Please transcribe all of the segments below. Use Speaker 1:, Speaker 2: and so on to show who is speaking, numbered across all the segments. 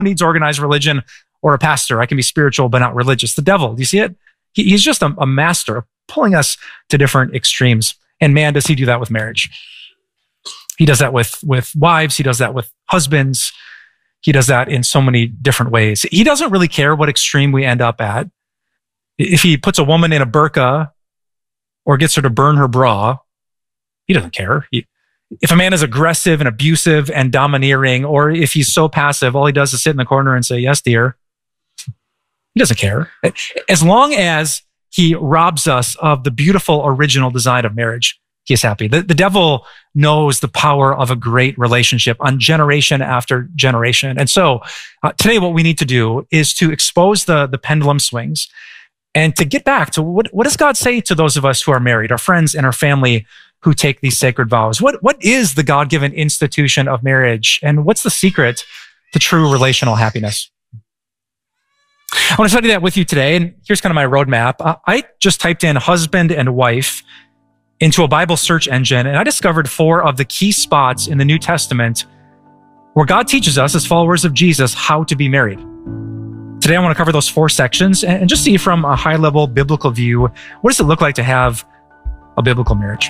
Speaker 1: needs organized religion or a pastor. I can be spiritual, but not religious. The devil, do you see it? He's just a master of pulling us to different extremes. And man, does he do that with marriage. He does that with wives. He does that with husbands. He does that in so many different ways. He doesn't really care what extreme we end up at. If he puts a woman in a burqa or gets her to burn her bra, he doesn't care. If a man is aggressive and abusive and domineering, or if he's so passive, all he does is sit in the corner and say, yes, dear. He doesn't care. As long as he robs us of the beautiful original design of marriage, he is happy. The devil knows the power of a great relationship on generation after generation. And so today what we need to do is to expose the pendulum swings and to get back to what does God say to those of us who are married, our friends and our family who take these sacred vows? What is the God-given institution of marriage? And what's the secret to true relational happiness? I want to study that with you today. And here's kind of my roadmap. I just typed in husband and wife into a Bible search engine, and I discovered 4 of the key spots in the New Testament where God teaches us as followers of Jesus how to be married. Today, I want to cover those 4 sections and just see from a high-level biblical view, what does it look like to have a biblical marriage?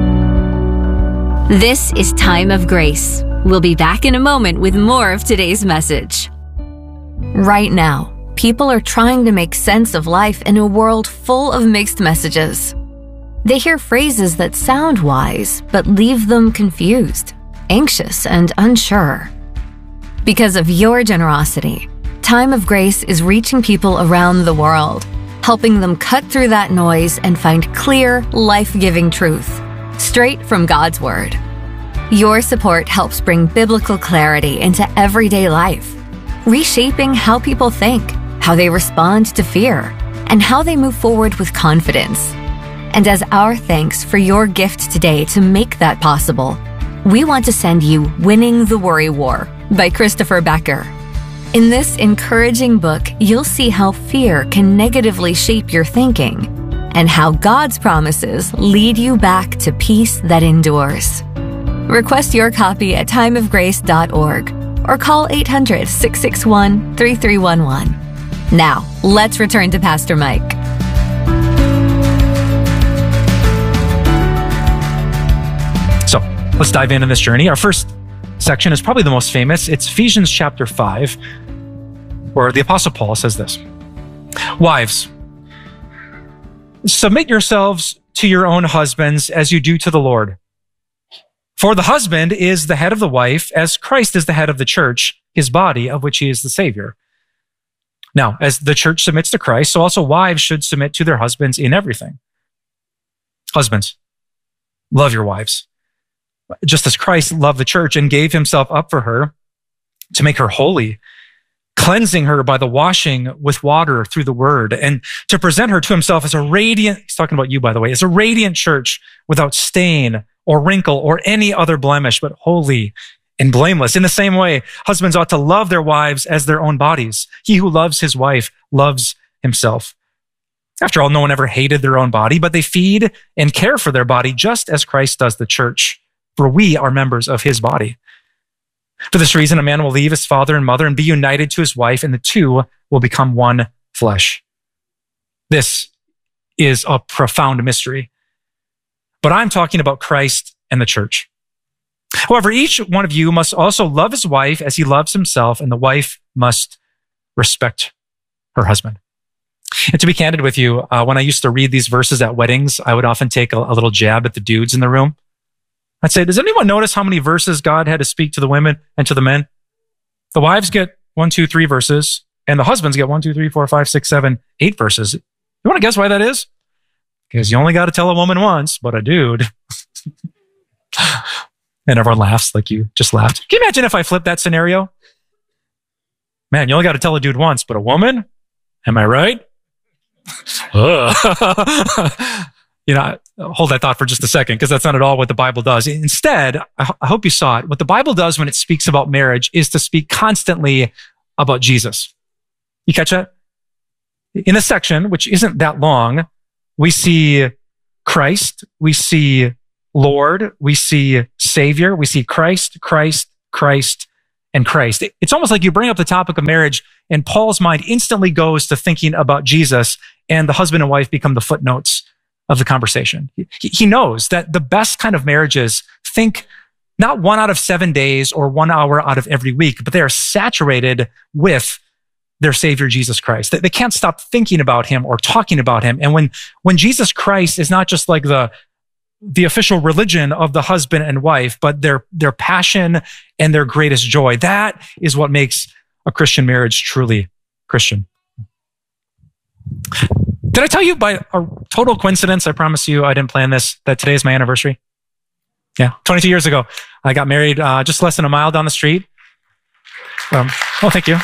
Speaker 2: This is Time of Grace. We'll be back in a moment with more of today's message. Right now, people are trying to make sense of life in a world full of mixed messages. They hear phrases that sound wise, but leave them confused, anxious, and unsure. Because of your generosity, Time of Grace is reaching people around the world, helping them cut through that noise and find clear, life-giving truth, straight from God's Word. Your support helps bring biblical clarity into everyday life, reshaping how people think, how they respond to fear, and how they move forward with confidence. And as our thanks for your gift today to make that possible, we want to send you Winning the Worry War by Christopher Becker. In this encouraging book, you'll see how fear can negatively shape your thinking and how God's promises lead you back to peace that endures. Request your copy at timeofgrace.org or call 800-661-3311. Now, let's return to Pastor Mike.
Speaker 1: So let's dive into this journey. Our first section is probably the most famous. It's Ephesians chapter 5, where the Apostle Paul says this: Wives, submit yourselves to your own husbands as you do to the Lord. For the husband is the head of the wife, as Christ is the head of the church, his body, of which he is the Savior. Now, as the church submits to Christ, so also wives should submit to their husbands in everything. Husbands, love your wives, just as Christ loved the church and gave himself up for her to make her holy, cleansing her by the washing with water through the word, and to present her to himself as a radiant, he's talking about you, by the way, as a radiant church without stain or wrinkle or any other blemish, but holy and blameless. In the same way, husbands ought to love their wives as their own bodies. He who loves his wife loves himself. After all, no one ever hated their own body, but they feed and care for their body just as Christ does the church, for we are members of his body. For this reason, a man will leave his father and mother and be united to his wife, and the two will become one flesh. This is a profound mystery, but I'm talking about Christ and the church. However, each one of you must also love his wife as he loves himself, and the wife must respect her husband. And to be candid with you, when I used to read these verses at weddings, I would often take a little jab at the dudes in the room. I'd say, does anyone notice how many verses God had to speak to the women and to the men? The wives get 1, 2, 3 verses, and the husbands get 1, 2, 3, 4, 5, 6, 7, 8 verses. You want to guess why that is? Because you only got to tell a woman once, but a dude. And everyone laughs like you just laughed. Can you imagine if I flipped that scenario? Man, you only got to tell a dude once, but a woman? Am I right? You know, hold that thought for just a second, because that's not at all what the Bible does. Instead, I hope you saw it. What the Bible does when it speaks about marriage is to speak constantly about Jesus. You catch that? In this section, which isn't that long, we see Christ, we see Lord, we see Savior, we see Christ, Christ, Christ, and Christ. It's almost like you bring up the topic of marriage and Paul's mind instantly goes to thinking about Jesus, and the husband and wife become the footnotes of the conversation. He knows that the best kind of marriages think not 1 out of 7 days or 1 hour out of every week, but they are saturated with their Savior, Jesus Christ. They can't stop thinking about him or talking about him. And when Jesus Christ is not just like the official religion of the husband and wife, but their passion and their greatest joy, that is what makes a Christian marriage truly Christian. Did I tell you by a total coincidence, I promise you I didn't plan this, that today is my anniversary? Yeah, 22 years ago, I got married just less than a mile down the street. Thank you.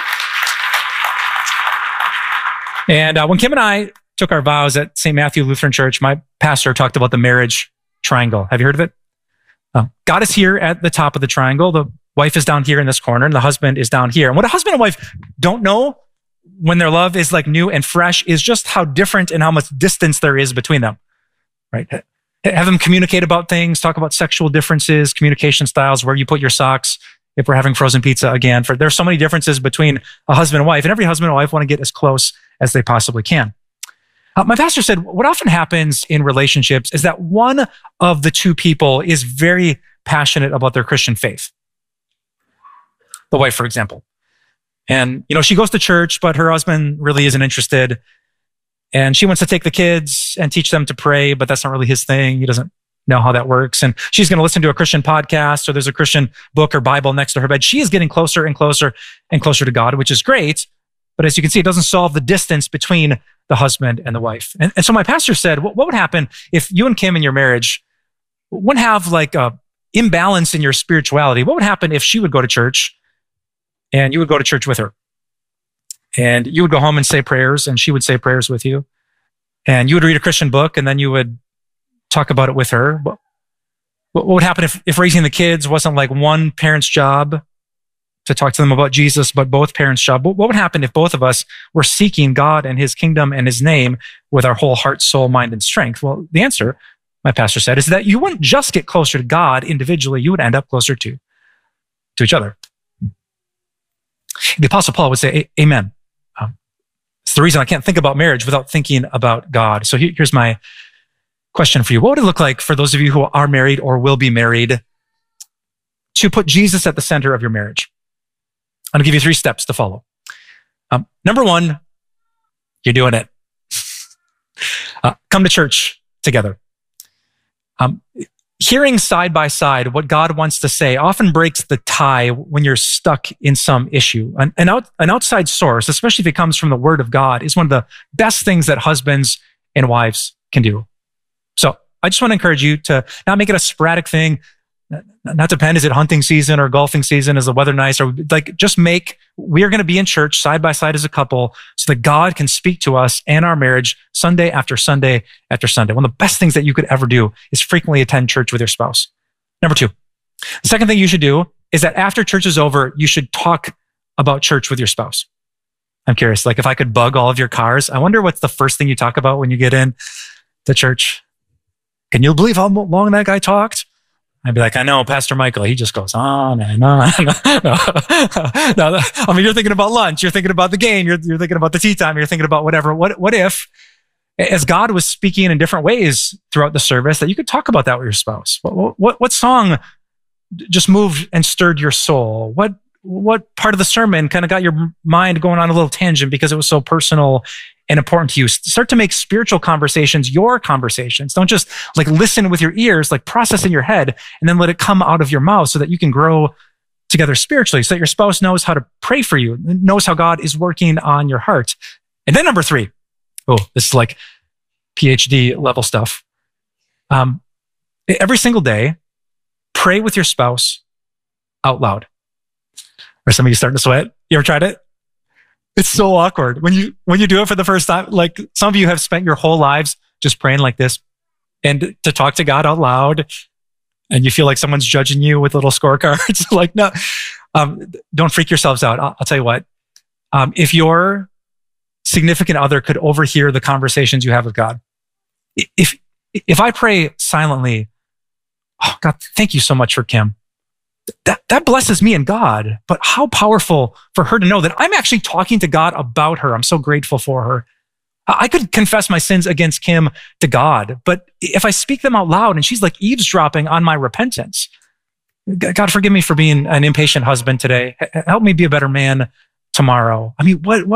Speaker 1: And when Kim and I took our vows at St. Matthew Lutheran Church, my pastor talked about the marriage triangle. Have you heard of it? God is here at the top of the triangle. The wife is down here in this corner, and the husband is down here. And what a husband and wife don't know when their love is like new and fresh is just how different and how much distance there is between them, right? Have them communicate about things, talk about sexual differences, communication styles, where you put your socks, if we're having frozen pizza again. There's so many differences between a husband and wife, and every husband and wife want to get as close as they possibly can. My pastor said, what often happens in relationships is that one of the two people is very passionate about their Christian faith. The wife, for example. And, she goes to church, but her husband really isn't interested. And she wants to take the kids and teach them to pray, but that's not really his thing. He doesn't know how that works. And she's going to listen to a Christian podcast, or there's a Christian book or Bible next to her bed. She is getting closer and closer and closer to God, which is great. But as you can see, it doesn't solve the distance between the husband and the wife. And so my pastor said, what would happen if you and Kim in your marriage wouldn't have like a imbalance in your spirituality? What would happen if she would go to church and you would go to church with her? And you would go home and say prayers, and she would say prayers with you. And you would read a Christian book, and then you would talk about it with her. What would happen if raising the kids wasn't like one parent's job to talk to them about Jesus, but both parents' job? What would happen if both of us were seeking God and his kingdom and his name with our whole heart, soul, mind, and strength? Well, the answer, my pastor said, is that you wouldn't just get closer to God individually, you would end up closer to each other. The Apostle Paul would say, amen. It's the reason I can't think about marriage without thinking about God. So here's my question for you. What would it look like for those of you who are married or will be married to put Jesus at the center of your marriage? I'm going to give you 3 steps to follow. Number 1, you're doing it. Come to church together. Hearing side by side what God wants to say often breaks the tie when you're stuck in some issue. An outside source, especially if it comes from the Word of God, is one of the best things that husbands and wives can do. So I just want to encourage you to not make it a sporadic thing. Not depend, is it hunting season or golfing season? Is the weather nice? Or like, we are going to be in church side by side as a couple so that God can speak to us and our marriage Sunday after Sunday after Sunday. One of the best things that you could ever do is frequently attend church with your spouse. Number 2, the second thing you should do is that after church is over, you should talk about church with your spouse. I'm curious, like if I could bug all of your cars, I wonder what's the first thing you talk about when you get in to church. Can you believe how long that guy talked? I'd be like, I know, Pastor Michael, he just goes on and on. No, I mean, you're thinking about lunch, you're thinking about the game, you're thinking about the tea time, you're thinking about whatever. What if, as God was speaking in different ways throughout the service, that you could talk about that with your spouse? What song just moved and stirred your soul? What part of the sermon kind of got your mind going on a little tangent because it was so personal and important to you? Start to make spiritual conversations your conversations. Don't just like listen with your ears, like process in your head, and then let it come out of your mouth so that you can grow together spiritually, so that your spouse knows how to pray for you, knows how God is working on your heart. And then number 3, this is like PhD level stuff. Every single day, pray with your spouse out loud. Or some of you starting to sweat? You ever tried it? It's so awkward when you do it for the first time. Like some of you have spent your whole lives just praying like this, and to talk to God out loud, and you feel like someone's judging you with little scorecards. Like, no, don't freak yourselves out. I'll tell you what. If your significant other could overhear the conversations you have with God, if I pray silently, oh God, thank you so much for Kim. That blesses me and God. But how powerful for her to know that I'm actually talking to God about her. I'm so grateful for her. I could confess my sins against Kim to God, but if I speak them out loud and she's like eavesdropping on my repentance, God, forgive me for being an impatient husband today. Help me be a better man tomorrow. I mean,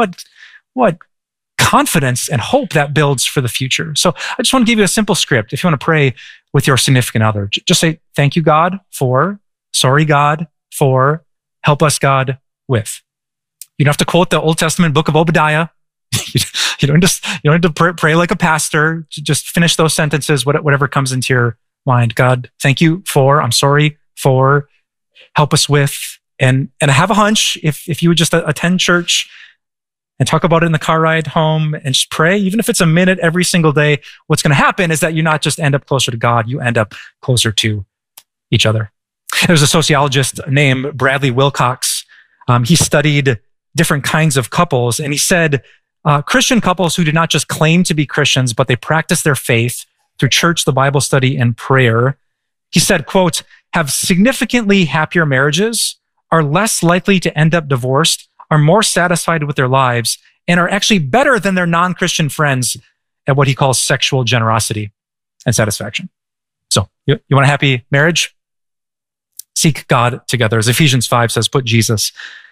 Speaker 1: what confidence and hope that builds for the future. So I just want to give you a simple script. If you want to pray with your significant other, just say, thank you, God, for, sorry, God, for, help us, God, with. You don't have to quote the Old Testament book of Obadiah. You don't have to pray like a pastor. Just finish those sentences, whatever comes into your mind. God, thank you for, I'm sorry for, help us with. And I have a hunch, if you would just attend church and talk about it in the car ride home and just pray, even if it's a minute every single day, what's going to happen is that you not just end up closer to God, you end up closer to each other. There's a sociologist named Bradley Wilcox. He studied different kinds of couples, and he said, Christian couples who did not just claim to be Christians, but they practice their faith through church, the Bible study, and prayer. He said, quote, have significantly happier marriages, are less likely to end up divorced, are more satisfied with their lives, and are actually better than their non-Christian friends at what he calls sexual generosity and satisfaction. So you want a happy marriage? Seek God together. As Ephesians 5 says, put Jesus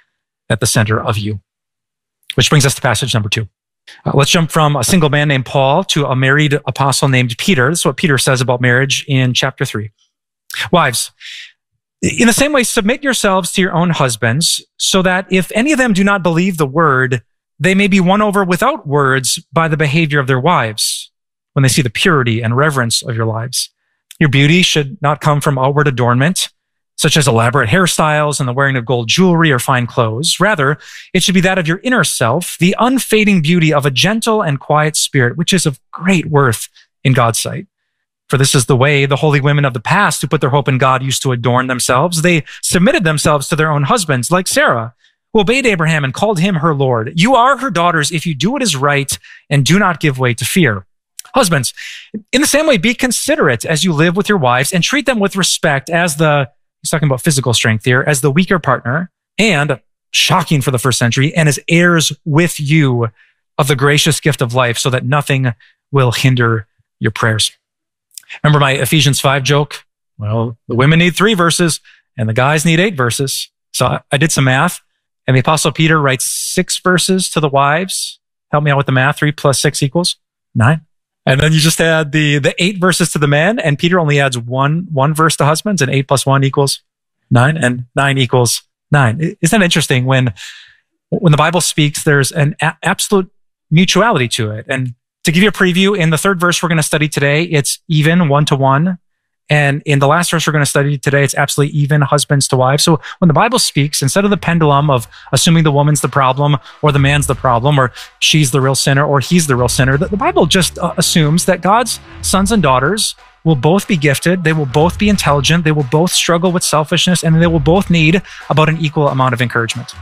Speaker 1: at the center of you. Which brings us to passage number 2. Let's jump from a single man named Paul to a married apostle named Peter. This is what Peter says about marriage in chapter 3. Wives, in the same way, submit yourselves to your own husbands, so that if any of them do not believe the word, they may be won over without words by the behavior of their wives, when they see the purity and reverence of your lives. Your beauty should not come from outward adornment, such as elaborate hairstyles and the wearing of gold jewelry or fine clothes. Rather, it should be that of your inner self, the unfading beauty of a gentle and quiet spirit, which is of great worth in God's sight. For this is the way the holy women of the past who put their hope in God used to adorn themselves. They submitted themselves to their own husbands, like Sarah, who obeyed Abraham and called him her Lord. You are her daughters if you do what is right and do not give way to fear. Husbands, in the same way, be considerate as you live with your wives and treat them with respect as he's talking about physical strength here, as the weaker partner, and, shocking for the first century, and as heirs with you of the gracious gift of life, so that nothing will hinder your prayers. Remember my Ephesians 5 joke? Well, the women need 3 verses, and the guys need 8 verses. So I did some math, and the Apostle Peter writes 6 verses to the wives. Help me out with the math. 3 plus 6 equals 9. And then you just add the 8 verses to the men, and Peter only adds one verse to husbands, and 8 plus 1 equals 9, and 9 equals 9. Isn't that interesting? When the Bible speaks, there's an absolute mutuality to it. And to give you a preview, in the 3rd verse we're going to study today, it's even 1-to-1. And in the last verse we're going to study today, it's absolutely even husbands to wives. So when the Bible speaks, instead of the pendulum of assuming the woman's the problem or the man's the problem or she's the real sinner or he's the real sinner, the Bible just assumes that God's sons and daughters will both be gifted, they will both be intelligent, they will both struggle with selfishness, and they will both need about an equal amount of encouragement.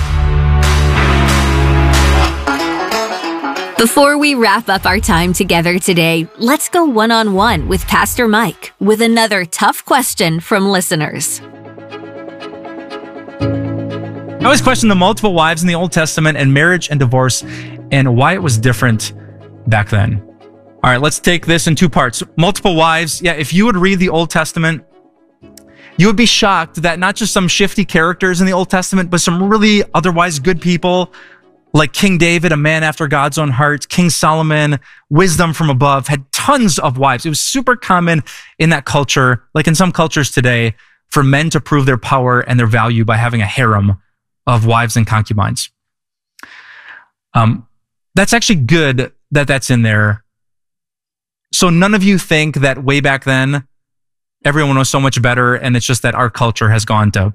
Speaker 2: Before we wrap up our time together today, let's go one-on-one with Pastor Mike with another tough question from listeners.
Speaker 3: I always question the multiple wives in the Old Testament and marriage and divorce and why it was different back then. All right, let's take this in 2 parts. Multiple wives. Yeah, if you would read the Old Testament, you would be shocked that not just some shifty characters in the Old Testament, but some really otherwise good people like King David, a man after God's own heart, King Solomon, wisdom from above, had tons of wives. It was super common in that culture, like in some cultures today, for men to prove their power and their value by having a harem of wives and concubines. That's actually good that that's in there. So none of you think that way back then, everyone was so much better, and it's just that our culture has gone to...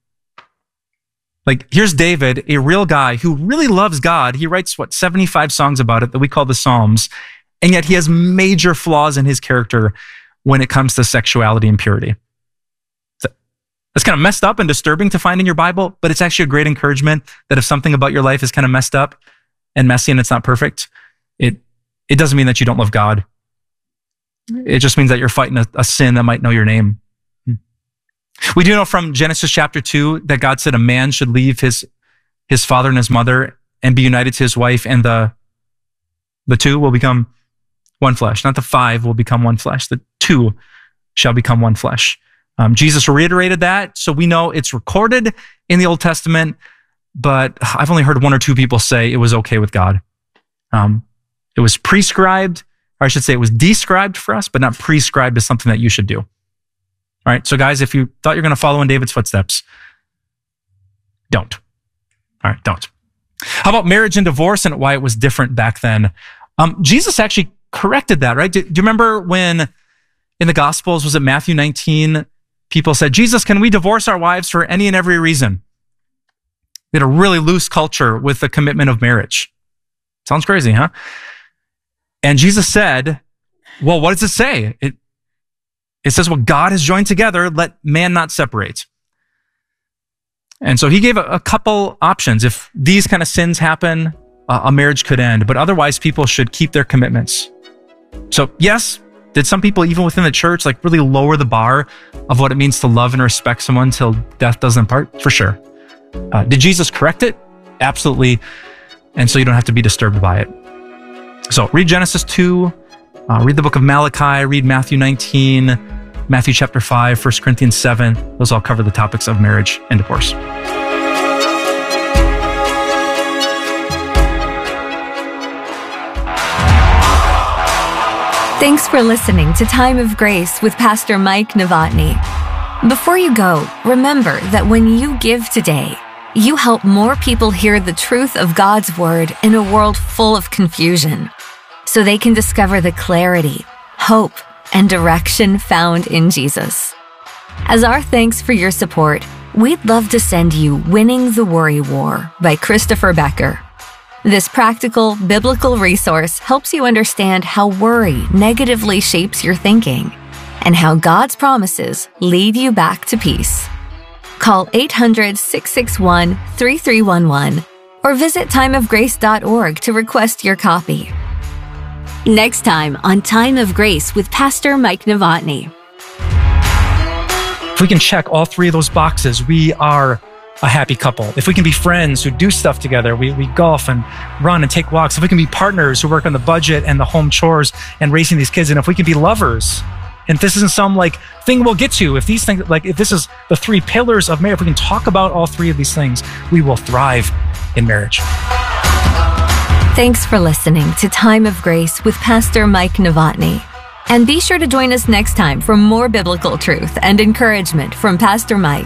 Speaker 3: Like, here's David, a real guy who really loves God. He writes, 75 songs about it that we call the Psalms. And yet he has major flaws in his character when it comes to sexuality and purity. That's kind of messed up and disturbing to find in your Bible, but it's actually a great encouragement that if something about your life is kind of messed up and messy and it's not perfect, it doesn't mean that you don't love God. It just means that you're fighting a sin that might know your name. We do know from Genesis chapter 2 that God said a man should leave his father and his mother and be united to his wife, and the two will become one flesh. Not the five will become one flesh. The two shall become one flesh. Jesus reiterated that, so we know it's recorded in the Old Testament, but I've only heard one or two people say it was okay with God. It was prescribed, or I should say it was described for us, but not prescribed as something that you should do. All right, so guys, if you thought you're going to follow in David's footsteps, don't. All right, don't. How about marriage and divorce and why it was different back then? Jesus actually corrected that, right? Do you remember when in the Gospels, was it Matthew 19, people said, Jesus, can we divorce our wives for any and every reason? We had a really loose culture with the commitment of marriage. Sounds crazy, huh? And Jesus said, well, what does it say? It says, what God has joined together, let man not separate. And so he gave a couple options. If these kind of sins happen, a marriage could end, but otherwise people should keep their commitments. So yes, did some people even within the church like really lower the bar of what it means to love and respect someone till death does them part? For sure. Did Jesus correct it? Absolutely. And so you don't have to be disturbed by it. So read Genesis 2, read the book of Malachi, read Matthew 19, Matthew chapter 5, 1 Corinthians 7. Those all cover the topics of marriage and divorce.
Speaker 2: Thanks for listening to Time of Grace with Pastor Mike Novotny. Before you go, remember that when you give today, you help more people hear the truth of God's Word in a world full of confusion, so they can discover the clarity, hope, and direction found in Jesus. As our thanks for your support, we'd love to send you Winning the Worry War by Christopher Becker. This practical, biblical resource helps you understand how worry negatively shapes your thinking and how God's promises lead you back to peace. Call 800-661-3311 or visit timeofgrace.org to request your copy. Next time on Time of Grace with Pastor Mike Novotny.
Speaker 1: If we can check all three of those boxes, we are a happy couple. If we can be friends who do stuff together, we golf and run and take walks. If we can be partners who work on the budget and the home chores and raising these kids, and if we can be lovers, and if this isn't some like thing we'll get to, if these things, like if this is the three pillars of marriage, if we can talk about all three of these things, we will thrive in marriage.
Speaker 2: Thanks for listening to Time of Grace with Pastor Mike Novotny. And be sure to join us next time for more biblical truth and encouragement from Pastor Mike.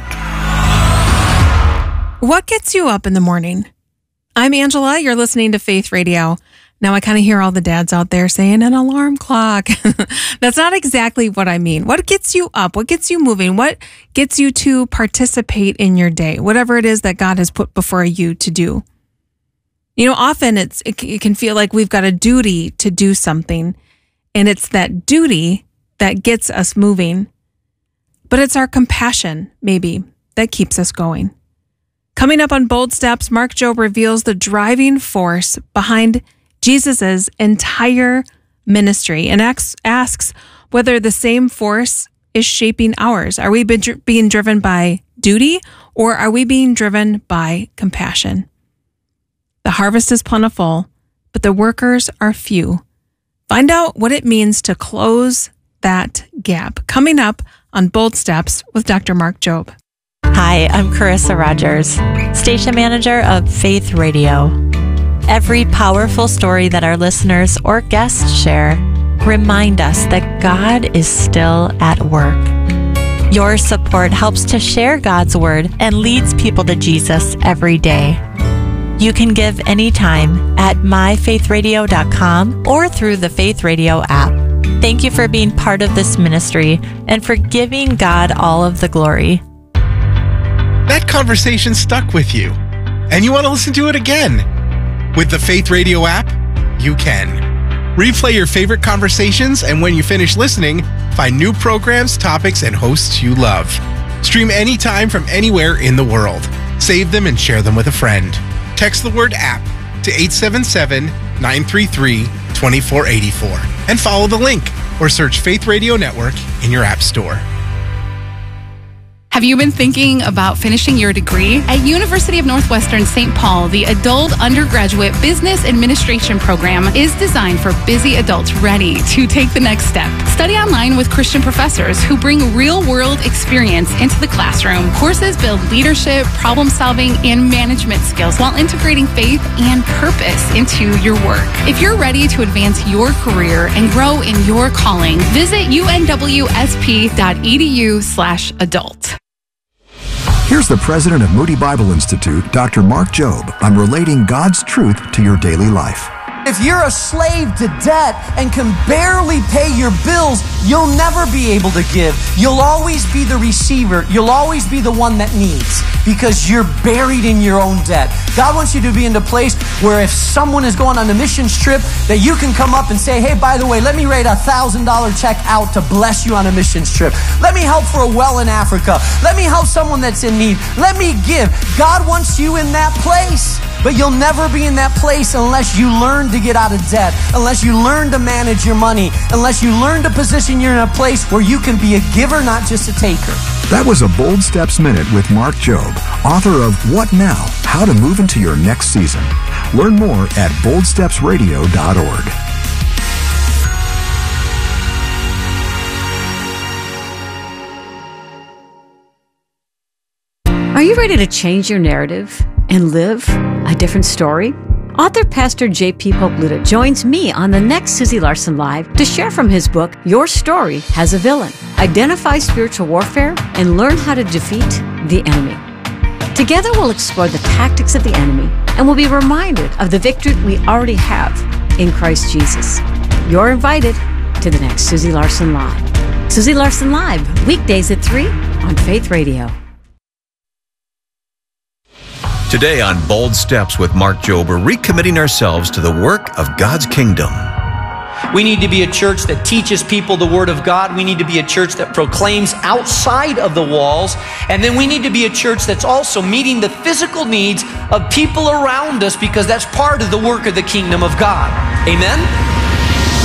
Speaker 4: What gets you up in the morning? I'm Angela. You're listening to Faith Radio. Now, I kind of hear all the dads out there saying an alarm clock. That's not exactly what I mean. What gets you up? What gets you moving? What gets you to participate in your day? Whatever it is that God has put before you to do. You know, often it can feel like we've got a duty to do something, and it's that duty that gets us moving. But it's our compassion, maybe, that keeps us going. Coming up on Bold Steps, Mark Jobe reveals the driving force behind Jesus' entire ministry and asks whether the same force is shaping ours. Are we being driven by duty, or are we being driven by compassion? The harvest is plentiful, but the workers are few. Find out what it means to close that gap. Coming up on Bold Steps with Dr. Mark Jobe.
Speaker 5: Hi, I'm Carissa Rogers, station manager of Faith Radio. Every powerful story that our listeners or guests share remind us that God is still at work. Your support helps to share God's word and leads people to Jesus every day. You can give anytime at myfaithradio.com or through the Faith Radio app. Thank you for being part of this ministry and for giving God all of the glory.
Speaker 6: That conversation stuck with you, and you want to listen to it again. With the Faith Radio app, you can. Replay your favorite conversations, and when you finish listening, find new programs, topics, and hosts you love. Stream anytime from anywhere in the world. Save them and share them with a friend. Text the word app to 877-933-2484 and follow the link or search Faith Radio Network in your app store.
Speaker 7: Have you been thinking about finishing your degree? At University of Northwestern St. Paul, the Adult Undergraduate Business Administration program is designed for busy adults ready to take the next step. Study online with Christian professors who bring real-world experience into the classroom. Courses build leadership, problem-solving, and management skills while integrating faith and purpose into your work. If you're ready to advance your career and grow in your calling, visit unwsp.edu/adult.
Speaker 8: Here's the president of Moody Bible Institute, Dr. Mark Jobe, on relating God's truth to your daily life.
Speaker 9: If you're a slave to debt and can barely pay your bills, you'll never be able to give. You'll always be the receiver. You'll always be the one that needs because you're buried in your own debt. God wants you to be in the place where if someone is going on a missions trip, that you can come up and say, hey, by the way, let me write a $1,000 check out to bless you on a missions trip. Let me help for a well in Africa. Let me help someone that's in need. Let me give. God wants you in that place. But you'll never be in that place unless you learn to get out of debt, unless you learn to manage your money, unless you learn to position you in a place where you can be a giver, not just a taker.
Speaker 8: That was a Bold Steps Minute with Mark Jobe, author of What Now? How to Move into Your Next Season. Learn more at boldstepsradio.org.
Speaker 10: Are you ready to change your narrative and live a different story? Author Pastor J.P. Poplita joins me on the next Susie Larson Live to share from his book, Your Story Has a Villain. Identify spiritual warfare and learn how to defeat the enemy. Together we'll explore the tactics of the enemy and we'll be reminded of the victory we already have in Christ Jesus. You're invited to the next Susie Larson Live. Susie Larson Live, weekdays at 3 on Faith Radio.
Speaker 11: Today on Bold Steps with Mark Jobe, we're recommitting ourselves to the work of God's kingdom.
Speaker 9: We need to be a church that teaches people the Word of God. We need to be a church that proclaims outside of the walls. And then we need to be a church that's also meeting the physical needs of people around us because that's part of the work of the kingdom of God. Amen?